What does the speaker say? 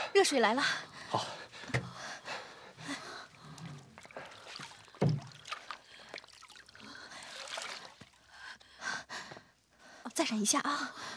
热水来了。 好。 再忍一下啊。